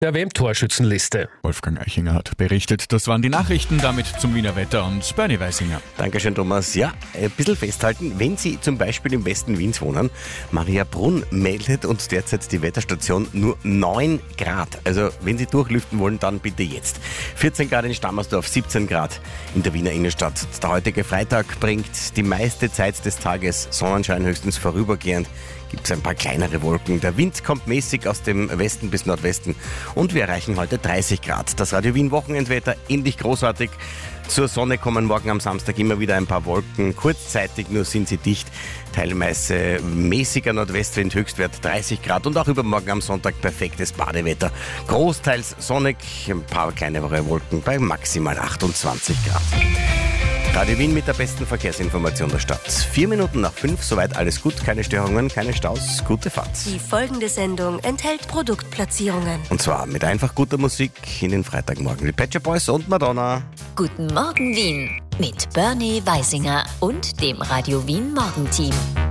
der WM-Torschützenliste. Wolfgang Eichinger hat berichtet. Das waren die Nachrichten, damit zum Wiener Wetter und Bernie Weisinger. Dankeschön, Thomas. Ja, ein bisschen festhalten, wenn Sie zum Beispiel im Westen Wiens wohnen. Maria Brunn meldet uns derzeit die Wetterstation nur 9 Grad. Also wenn Sie durchlüften wollen, dann bitte jetzt. 14 Grad in Stammersdorf, 17 Grad in der Wiener Innenstadt. Der heutige Freitag bringt die meiste Zeit des Tages Sonnenschein, höchstens vorübergehend. Gibt es ein paar kleinere Wolken. Der Wind kommt mäßig aus dem Westen bis Nordwesten und wir erreichen heute 30 Grad. Das Radio Wien Wochenendwetter ähnlich großartig. Zur Sonne kommen morgen am Samstag immer wieder ein paar Wolken. Kurzzeitig nur sind sie dicht. Teilweise mäßiger Nordwestwind, Höchstwert 30 Grad und auch übermorgen am Sonntag perfektes Badewetter. Großteils sonnig, ein paar kleinere Wolken bei maximal 28 Grad. Radio Wien mit der besten Verkehrsinformation der Stadt. 4 Minuten nach 5, soweit alles gut, keine Störungen, keine Staus, gute Fahrt. Die folgende Sendung enthält Produktplatzierungen. Und zwar mit einfach guter Musik in den Freitagmorgen. Die Pet Shop Boys und Madonna. Guten Morgen Wien mit Bernie Weisinger und dem Radio Wien Morgenteam.